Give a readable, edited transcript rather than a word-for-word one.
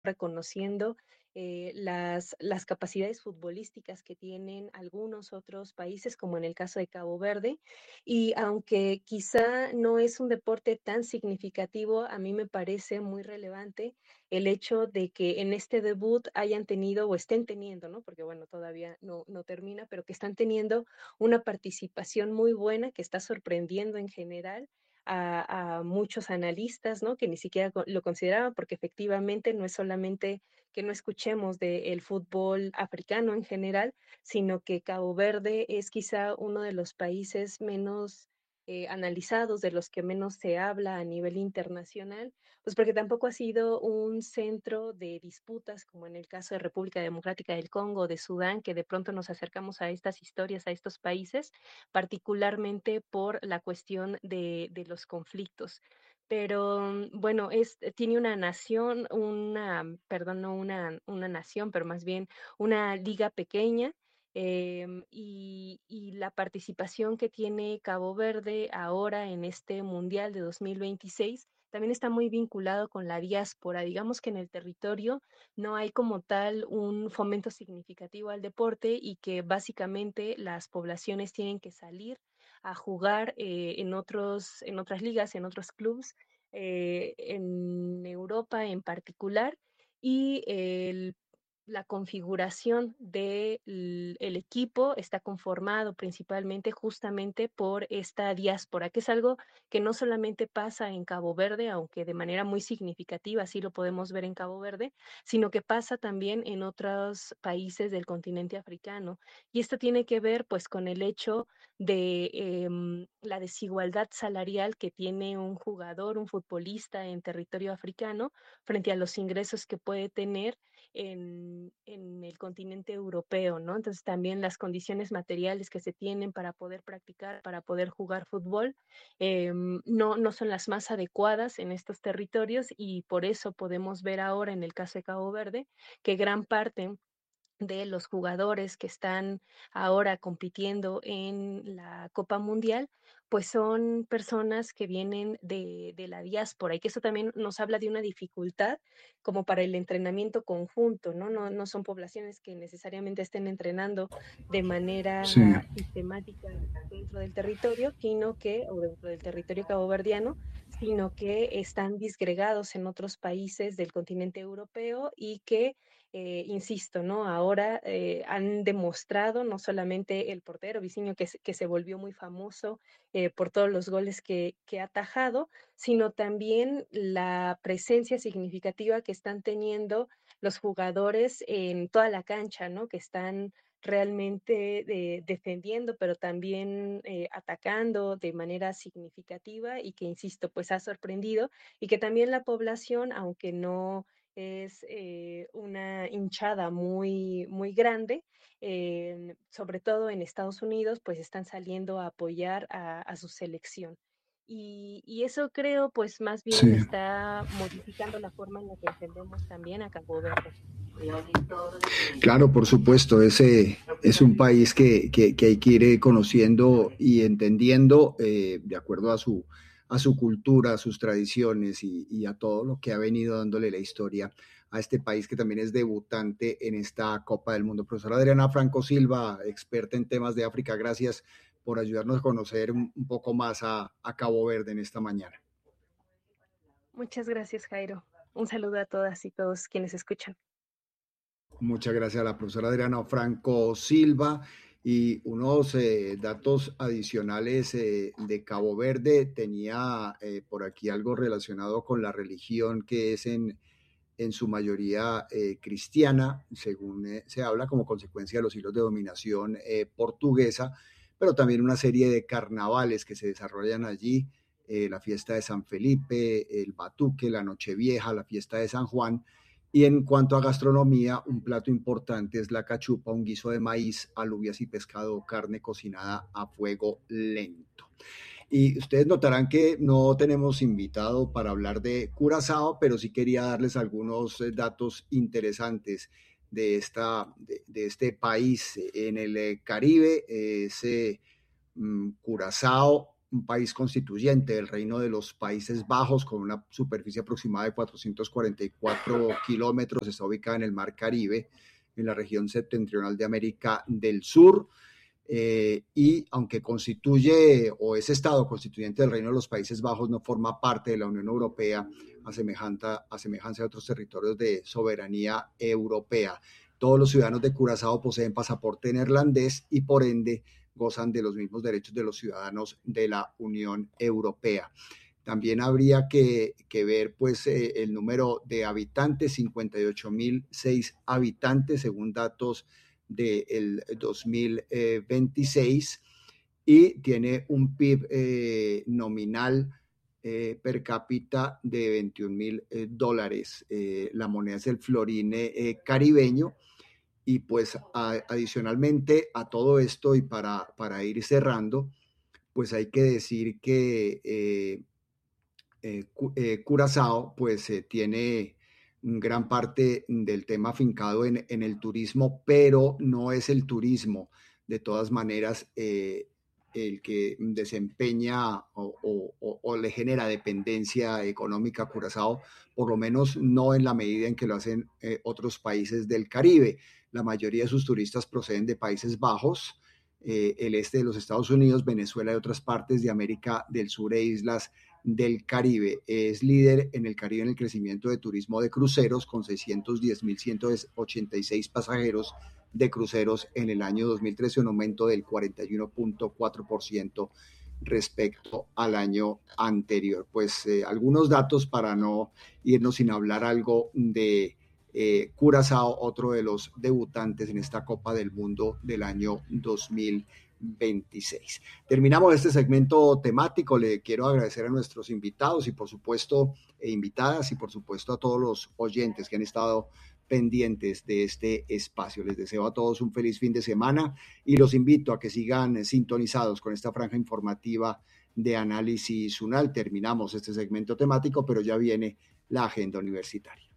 reconociendo las capacidades futbolísticas que tienen algunos otros países, como en el caso de Cabo Verde. Y aunque quizá no es un deporte tan significativo, a mí me parece muy relevante el hecho de que en este debut hayan tenido o estén teniendo, ¿no? Porque bueno, todavía no termina, pero que están teniendo una participación muy buena que está sorprendiendo en general a muchos analistas, ¿no? Que ni siquiera lo consideraban, porque efectivamente no es solamente que no escuchemos del fútbol africano en general, sino que Cabo Verde es quizá uno de los países menos analizados, de los que menos se habla a nivel internacional, pues porque tampoco ha sido un centro de disputas como en el caso de República Democrática del Congo, de Sudán, que de pronto nos acercamos a estas historias, a estos países, particularmente por la cuestión de los conflictos. Pero bueno, tiene una nación, perdón, no una nación, pero más bien una liga pequeña. Y la participación que tiene Cabo Verde ahora en este Mundial de 2026 también está muy vinculado con la diáspora. Digamos que en el territorio no hay como tal un fomento significativo al deporte y que básicamente las poblaciones tienen que salir a jugar en otras ligas, en otros clubes, en Europa en particular, y la configuración del el equipo está conformado principalmente justamente por esta diáspora, que es algo que no solamente pasa en Cabo Verde, aunque de manera muy significativa, sí lo podemos ver en Cabo Verde, sino que pasa también en otros países del continente africano. Y esto tiene que ver pues con el hecho de la desigualdad salarial que tiene un jugador, un futbolista en territorio africano frente a los ingresos que puede tener en el continente europeo, ¿no? Entonces también las condiciones materiales que se tienen para poder practicar, para poder jugar fútbol, no son las más adecuadas en estos territorios, y por eso podemos ver ahora en el caso de Cabo Verde que gran parte de los jugadores que están ahora compitiendo en la Copa Mundial, pues son personas que vienen de la diáspora, y que eso también nos habla de una dificultad como para el entrenamiento conjunto, ¿no? No son poblaciones que necesariamente estén entrenando de Sí, manera sistemática dentro del territorio, o dentro del territorio caboverdiano, sino que están disgregados en otros países del continente europeo y que insisto, ¿no? Ahora han demostrado, no solamente el portero Viciño, que se volvió muy famoso por todos los goles que ha atajado, sino también la presencia significativa que están teniendo los jugadores en toda la cancha, ¿no? Que están realmente defendiendo, pero también atacando de manera significativa, y que, insisto, pues ha sorprendido, y que también la población, aunque no es una hinchada muy grande, sobre todo en Estados Unidos, pues están saliendo a apoyar a su selección. Y eso creo, pues más bien sí. está modificando la forma en la que entendemos también a Cabo Verde. Claro, por supuesto, ese es un país que hay que ir conociendo y entendiendo de acuerdo a su cultura, a sus tradiciones y a todo lo que ha venido dándole la historia a este país que también es debutante en esta Copa del Mundo. Profesora Adriana Franco Silva, experta en temas de África, gracias por ayudarnos a conocer un poco más a Cabo Verde en esta mañana. Muchas gracias, Jairo. Un saludo a todas y todos quienes escuchan. Muchas gracias a la profesora Adriana Franco Silva. Y unos datos adicionales de Cabo Verde, tenía por aquí algo relacionado con la religión que es en su mayoría cristiana, según se habla como consecuencia de los siglos de dominación portuguesa, pero también una serie de carnavales que se desarrollan allí, la fiesta de San Felipe, el Batuque, la Nochevieja, la fiesta de San Juan. Y en cuanto a gastronomía, un plato importante es la cachupa, un guiso de maíz, alubias y pescado, carne cocinada a fuego lento. Y ustedes notarán que no tenemos invitado para hablar de Curazao, pero sí quería darles algunos datos interesantes de este país en el Caribe. Curazao un país constituyente del Reino de los Países Bajos, con una superficie aproximada de 444 kilómetros. Está ubicada en el Mar Caribe, en la región septentrional de América del Sur. Y aunque constituye o es Estado constituyente del Reino de los Países Bajos, no forma parte de la Unión Europea, a semejanza de otros territorios de soberanía europea. Todos los ciudadanos de Curazao poseen pasaporte neerlandés y por ende gozan de los mismos derechos de los ciudadanos de la Unión Europea. También habría que ver pues el número de habitantes, 58.006 habitantes según datos del 2026, y tiene un PIB nominal per cápita de $21,000. La moneda es el florín caribeño. Y pues adicionalmente a todo esto, y para ir cerrando, pues hay que decir que Curazao pues tiene gran parte del tema afincado en el turismo, pero no es el turismo de todas maneras el que desempeña o le genera dependencia económica a Curazao, por lo menos no en la medida en que lo hacen otros países del Caribe. La mayoría de sus turistas proceden de Países Bajos, el este de los Estados Unidos, Venezuela y otras partes de América del Sur e islas del Caribe. Es líder en el Caribe en el crecimiento de turismo de cruceros, con 610.186 pasajeros de cruceros en el año 2013, un aumento del 41.4% respecto al año anterior. Pues algunos datos para no irnos sin hablar algo de Curazao, otro de los debutantes en esta Copa del Mundo del año 2026. Terminamos este segmento temático. Le quiero agradecer a nuestros invitados y por supuesto invitadas, y por supuesto a todos los oyentes que han estado pendientes de este espacio. Les deseo a todos un feliz fin de semana y los invito a que sigan sintonizados con esta franja informativa de Análisis UNAL. Terminamos este segmento temático, pero ya viene la agenda universitaria.